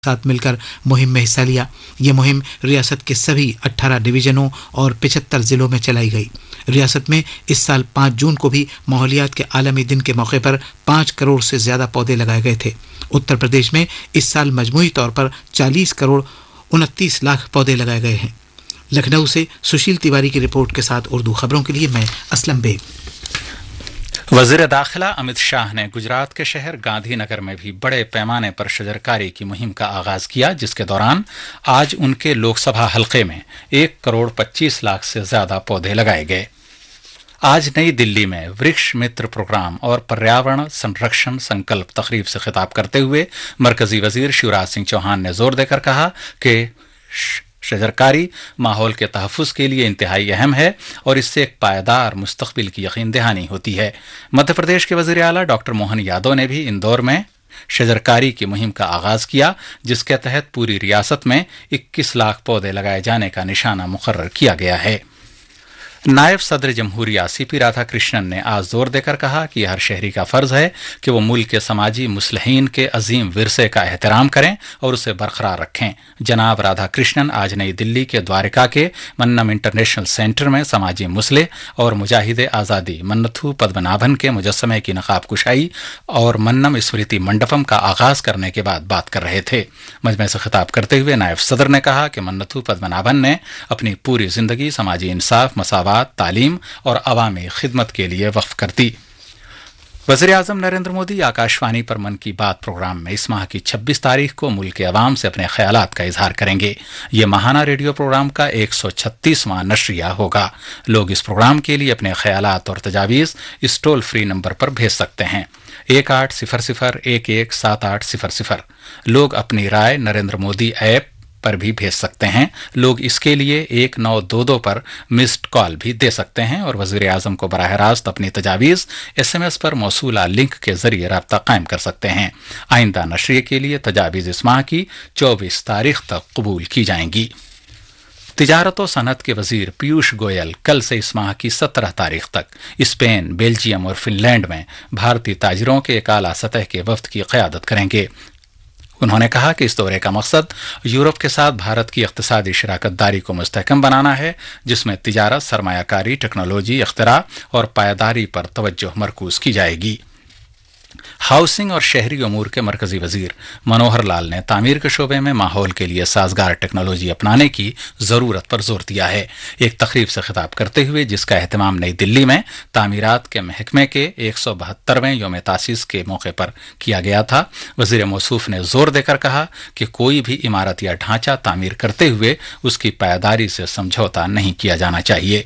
साथ मिलकर मुहिम में हिस्सा लिया। ये मुहिम रियासत के सभी 18 डिवीजनों और 75 जिलों में चलाई गई। रियासत में इस साल 5 जून को भी माहौलियात के आलमी दिन के मौके पर 5 करोड़ से ज्यादा पौधे लगाए गए थे। उत्तर प्रदेश में इस साल मजमूई तौर पर 40 करोड़ 29 लाख पौधे लगाए गए हैं। लखनऊ से सुशील तिवारी की रिपोर्ट के साथ उर्दू खबरों के लिए मैं असलम बेग। वज़ीर दाखिला अमित शाह ने गुजरात के शहर गांधी नगर में भी बड़े पैमाने पर शजरकारी की मुहिम का आगाज किया, जिसके दौरान आज उनके लोकसभा हलके में 1 करोड़ 25 लाख से ज्यादा पौधे लगाए गए। आज नई दिल्ली में वृक्ष मित्र प्रोग्राम और पर्यावरण संरक्षण संकल्प तकरीब से खिताब करते हुए मरकजी वजीर शिवराज सिंह चौहान ने जोर देकर कहा कि शजरकारी माहौल के तहफ़्फ़ुज़ के लिए इंतहाई अहम है और इससे एक पायदार मुस्तक़बिल की यकीन दहानी होती है। मध्य प्रदेश के वज़ीर आला डॉक्टर मोहन यादव ने भी इंदौर में शजरकारी की मुहिम का आगाज किया, जिसके तहत पूरी रियासत में 21 लाख पौधे लगाए जाने का निशाना मुकर्रर किया गया है। नायब सदर जमहूरिया सीपी राधाकृष्णन ने आज जोर देकर कहा कि हर शहरी का फर्ज है कि वो मुल्क के समाजी मुस्लिहीन के अजीम विरसे का एहतराम करें और उसे बरकरार रखें। जनाब राधाकृष्णन आज नई दिल्ली के द्वारका के मन्नम इंटरनेशनल सेंटर में समाजी मुस्लिह और मुजाहिद आज़ादी मन्नथू पद्मनाभन के मुजस्समे की नकाब कुशाई और मन्नम स्मृति मंडपम का आगाज करने के बाद बात कर रहे थे। मजमे से खिताब करते हुए नायब सदर ने कहा कि मन्नथू पद्मनाभन ने अपनी पूरी जिंदगी समाजी इंसाफ, मसावत, तालीम और अवामी खिदमत के लिए वक्फ कर दी। वज़ीर आज़म नरेंद्र मोदी आकाशवाणी पर मन की बात प्रोग्राम में इस माह की 26 तारीख को मुल्क के अवाम से अपने ख्यालात का इजहार करेंगे। ये माहाना रेडियो प्रोग्राम का 136वां नशरिया होगा। लोग इस प्रोग्राम के लिए अपने ख्यालात और तजावीज़ इस टोल फ्री नंबर पर भेज सकते हैं 1800117800। लोग अपनी राय नरेंद्र मोदी ऐप पर भी भेज सकते हैं। लोग इसके लिए 1922 पर मिस्ड कॉल भी दे सकते हैं और वज़ीर आज़म को बराह रास्त अपनी तजावीज़ SMS पर मौसूला लिंक के जरिए राब्ता कायम कर सकते हैं। आइंदा नशरिये के लिए तजावीज़ इस माह की 24 तारीख तक कबूल की जाएंगी। तिजारत और सनत के वजीर पीयूष गोयल कल से इस माह की 17 तारीख तक स्पेन, बेल्जियम और फिनलैंड में भारतीय ताजिरों के एक आला सतह के वफ्द की क़यादत करेंगे। उन्होंने कहा कि इस दौरे का मकसद यूरोप के साथ भारत की इक़्तिसादी शराकत दारी को मुस्तहकम बनाना है, जिसमें तिजारत, सरमायाकारी, टेक्नोलॉजी, इख्तिरा और पायदारी पर तवज्जो मरकूज की जाएगी। हाउसिंग और शहरी अमूर के मरकजी वजीर मनोहर लाल ने तामीर के शोबे में माहौल के लिए साजगार टेक्नोलॉजी अपनाने की जरूरत पर जोर दिया है। एक तकरीब से खिताब करते हुए, जिसका एहतमाम नई दिल्ली में तामीरात के महकमे के 172वें यौम तासीस के मौके पर किया गया था, वजीर मौसूफ ने जोर देकर कहा कि कोई भी इमारत या ढांचा तामीर करते हुए उसकी पायदारी से समझौता नहीं किया जाना चाहिए।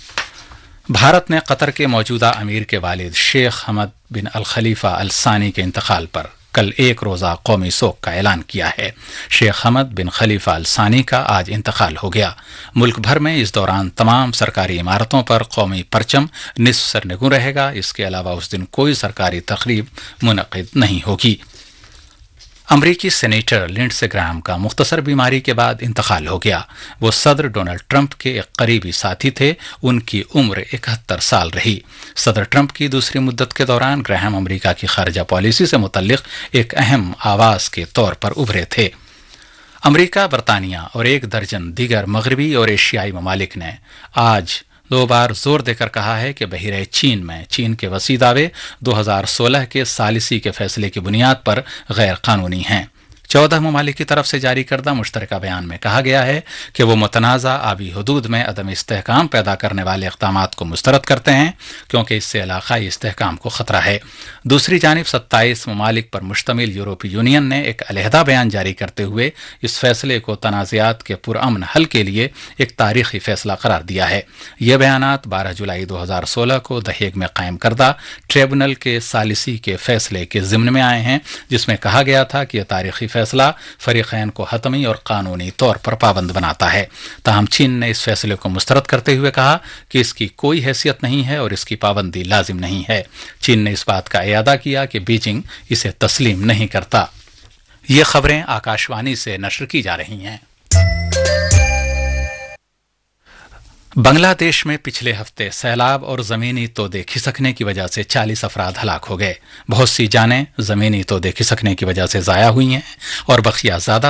भारत ने कतर के मौजूदा अमीर के वालिद शेख हमद बिन अल खलीफा अल सानी के इंतकाल पर कल एक रोज़ा कौमी शोक का ऐलान किया है। शेख हमद बिन खलीफा अल सानी का आज इंतकाल हो गया। मुल्क भर में इस दौरान तमाम सरकारी इमारतों पर कौमी परचम निस्फ सरनगू रहेगा। इसके अलावा उस दिन कोई सरकारी तकरीब मुनक़िद नहीं होगी। अमरीकी सेनेटर लिंडसे ग्राहम का मुख्तसर बीमारी के बाद इंतकाल हो गया। वो सदर डोनाल्ड ट्रंप के एक करीबी साथी थे। उनकी उम्र 71 साल रही। सदर ट्रंप की दूसरी मुद्दत के दौरान ग्राहम अमरीका की खारजा पॉलिसी से मुतल्लिक एक अहम आवाज के तौर पर उभरे थे। अमरीका, बरतानिया और 1 दर्जन दीगर मगरबी और एशियाई ममालिक ने आज 2 बार जोर देकर कहा है कि बहिरे चीन में चीन के वसी दावे 2016 के सालिसी के फैसले की बुनियाद पर गैर कानूनी हैं। 14 ममालिक की तरफ से जारी करदा मुश्तरका बयान में कहा गया है कि वो मुतनाज़ा आबी हदूद में अदम इस्तेहकाम पैदा करने वाले इक़दामात को मुस्तरद करते हैं, क्योंकि इससे इलाक़ाई इस्तेहकाम को ख़तरा है। दूसरी जानिब 27 ममालिक पर मुश्तमिल यूरोपीय यूनियन ने एक अलहदा बयान जारी करते हुए इस फैसले को तनाज़ात के पुरअमन हल के लिए एक तारीख़ी फैसला करार दिया है। ये बयानात 12 जुलाई 2016 को द हेग में कायम करदा ट्रिब्यूनल के सालिसी के फैसले के ज़िम्न में आए हैं, जिसमें कहा गया था कि यह तारीख़ी फैसला फरीक़ैन को हतमी और कानूनी तौर पर पाबंद बनाता है। ताहम चीन ने इस फैसले को मुस्तरद करते हुए कहा कि इसकी कोई हैसियत नहीं है और इसकी पाबंदी लाजिम नहीं है। चीन ने इस बात का इयादा किया कि बीजिंग इसे तस्लीम नहीं करता। ये खबरें आकाशवाणी से नशर की जा रही हैं। बांग्लादेश में पिछले हफ्ते सैलाब और जमीनी तोदे खिसकने की वजह से 40 अफराद हलाक हो गए। बहुत सी जानें जमीनी तोदे खिसकने की वजह से जाया हुई हैं और बखिया ज्यादा